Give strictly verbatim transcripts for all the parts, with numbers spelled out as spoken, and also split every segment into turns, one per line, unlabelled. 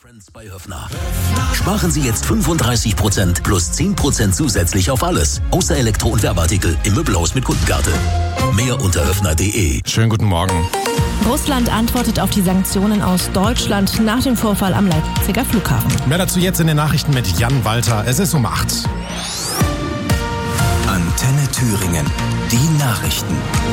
Trends bei Höffner. Sparen Sie jetzt fünfunddreißig Prozent plus zehn Prozent zusätzlich auf alles. Außer Elektro- und Werbeartikel im Möbelhaus mit Kundenkarte. Mehr unter höffner punkt de.
Schönen guten Morgen.
Russland antwortet auf die Sanktionen aus Deutschland nach dem Vorfall am Leipziger Flughafen.
Mehr dazu jetzt in den Nachrichten mit Jan Walter. Es ist um acht.
Antenne Thüringen. Die Nachrichten.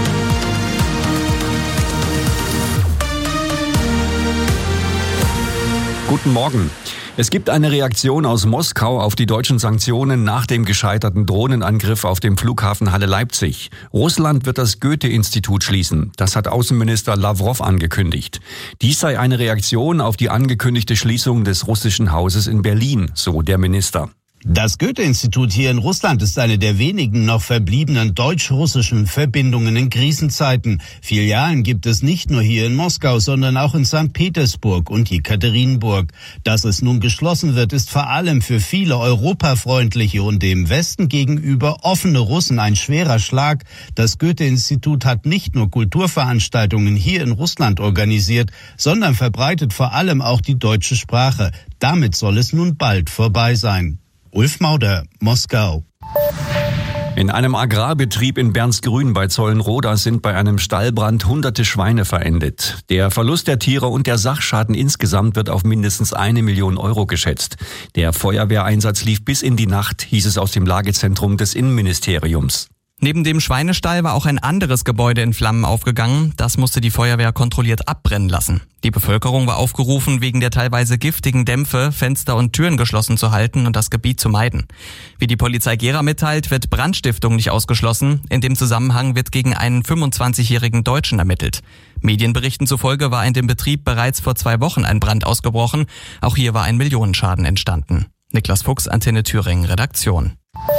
Guten Morgen. Es gibt eine Reaktion aus Moskau auf die deutschen Sanktionen nach dem gescheiterten Drohnenangriff auf dem Flughafen Halle-Leipzig. Russland wird das Goethe-Institut schließen. Das hat Außenminister Lawrow angekündigt. Dies sei eine Reaktion auf die angekündigte Schließung des russischen Hauses in Berlin, so der Minister.
Das Goethe-Institut hier in Russland ist eine der wenigen noch verbliebenen deutsch-russischen Verbindungen in Krisenzeiten. Filialen gibt es nicht nur hier in Moskau, sondern auch in Sankt Petersburg und Jekaterinburg. Dass es nun geschlossen wird, ist vor allem für viele europafreundliche und dem Westen gegenüber offene Russen ein schwerer Schlag. Das Goethe-Institut hat nicht nur Kulturveranstaltungen hier in Russland organisiert, sondern verbreitet vor allem auch die deutsche Sprache. Damit soll es nun bald vorbei sein. Ulf Mauder, Moskau.
In einem Agrarbetrieb in Bernsgrün bei Zollenroda sind bei einem Stallbrand hunderte Schweine verendet. Der Verlust der Tiere und der Sachschaden insgesamt wird auf mindestens eine Million Euro geschätzt. Der Feuerwehreinsatz lief bis in die Nacht, hieß es aus dem Lagezentrum des Innenministeriums.
Neben dem Schweinestall war auch ein anderes Gebäude in Flammen aufgegangen. Das musste die Feuerwehr kontrolliert abbrennen lassen. Die Bevölkerung war aufgerufen, wegen der teilweise giftigen Dämpfe Fenster und Türen geschlossen zu halten und das Gebiet zu meiden. Wie die Polizei Gera mitteilt, wird Brandstiftung nicht ausgeschlossen. In dem Zusammenhang wird gegen einen fünfundzwanzigjährigen Deutschen ermittelt. Medienberichten zufolge war in dem Betrieb bereits vor zwei Wochen ein Brand ausgebrochen. Auch hier war ein Millionenschaden entstanden. Niklas Fuchs, Antenne Thüringen, Redaktion.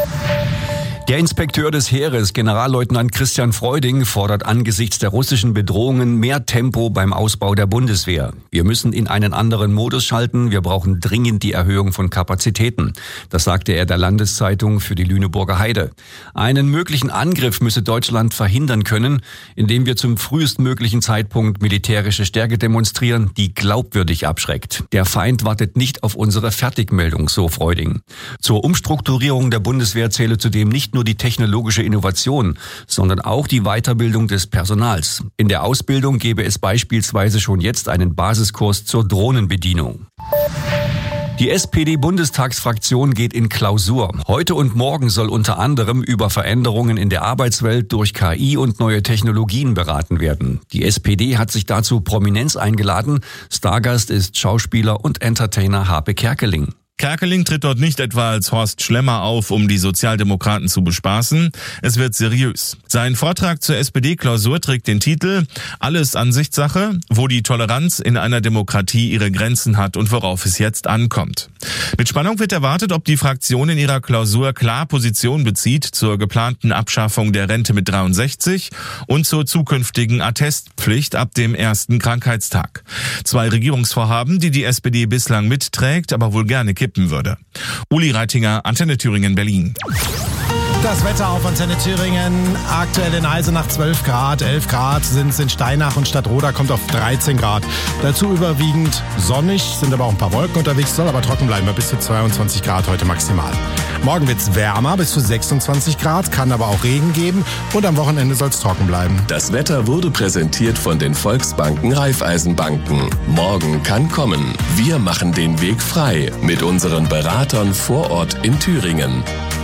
Der Inspekteur des Heeres, Generalleutnant Christian Freuding, fordert angesichts der russischen Bedrohungen mehr Tempo beim Ausbau der Bundeswehr. Wir müssen in einen anderen Modus schalten. Wir brauchen dringend die Erhöhung von Kapazitäten. Das sagte er der Landeszeitung für die Lüneburger Heide. Einen möglichen Angriff müsse Deutschland verhindern können, indem wir zum frühestmöglichen Zeitpunkt militärische Stärke demonstrieren, die glaubwürdig abschreckt. Der Feind wartet nicht auf unsere Fertigmeldung, so Freuding. Zur Umstrukturierung der Bundeswehr zähle zudem nicht nur die technologische Innovation, sondern auch die Weiterbildung des Personals. In der Ausbildung gäbe es beispielsweise schon jetzt einen Basiskurs zur Drohnenbedienung. Die S P D-Bundestagsfraktion geht in Klausur. Heute und morgen soll unter anderem über Veränderungen in der Arbeitswelt durch K I und neue Technologien beraten werden. Die S P D hat sich dazu Prominenz eingeladen. Stargast ist Schauspieler und Entertainer Harpe Kerkeling.
Kerkeling tritt dort nicht etwa als Horst Schlemmer auf, um die Sozialdemokraten zu bespaßen. Es wird seriös. Sein Vortrag zur S P D-Klausur trägt den Titel »Alles Ansichtssache, wo die Toleranz in einer Demokratie ihre Grenzen hat und worauf es jetzt ankommt«. Mit Spannung wird erwartet, ob die Fraktion in ihrer Klausur klar Position bezieht zur geplanten Abschaffung der Rente mit dreiundsechzig und zur zukünftigen Attestpflicht ab dem ersten Krankheitstag. Zwei Regierungsvorhaben, die die S P D bislang mitträgt, aber wohl gerne kippen würde. Uli Reitinger, Antenne Thüringen, Berlin.
Das Wetter auf Antenne Thüringen. Aktuell in Eisenach zwölf Grad, elf Grad sind es in Steinach und Stadtroda, kommt auf dreizehn Grad. Dazu überwiegend sonnig, sind aber auch ein paar Wolken unterwegs, soll aber trocken bleiben, bei bis zu zweiundzwanzig Grad heute maximal. Morgen wird es wärmer, bis zu sechsundzwanzig Grad, kann aber auch Regen geben und am Wochenende soll es trocken bleiben.
Das Wetter wurde präsentiert von den Volksbanken Raiffeisenbanken. Morgen kann kommen. Wir machen den Weg frei mit unseren Beratern vor Ort in Thüringen.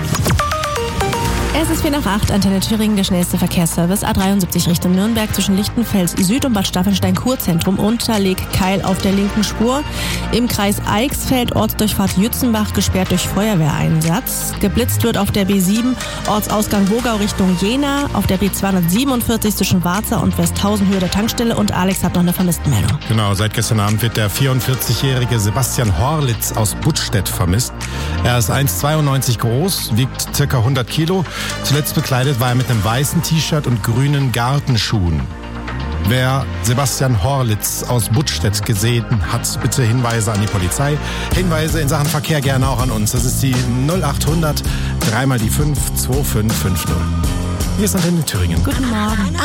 Es ist vier nach acht, Antenne Thüringen, der schnellste Verkehrsservice A dreiundsiebzig Richtung Nürnberg zwischen Lichtenfels Süd und Bad Staffelstein-Kurzentrum Unterleg-Keil auf der linken Spur. Im Kreis Eichsfeld Ortsdurchfahrt Jützenbach gesperrt durch Feuerwehreinsatz. Geblitzt wird auf der B sieben Ortsausgang Wogau Richtung Jena, auf der B zweihundertsiebenundvierzig zwischen Warza und Westhausen Höhe der Tankstelle und Alex hat noch eine Vermisstenmeldung.
Genau, seit gestern Abend wird der vierundvierzigjährige Sebastian Horlitz aus Buttstedt vermisst. Er ist eins Komma zweiundneunzig groß, wiegt circa hundert Kilo. Zuletzt bekleidet war er mit einem weißen T-Shirt und grünen Gartenschuhen. Wer Sebastian Horlitz aus Buttstedt gesehen hat, bitte Hinweise an die Polizei. Hinweise in Sachen Verkehr gerne auch an uns. Das ist die null achthundert, dreimal die fünf, zwei fünf fünf null. Hier ist Antenne Thüringen.
Guten Morgen.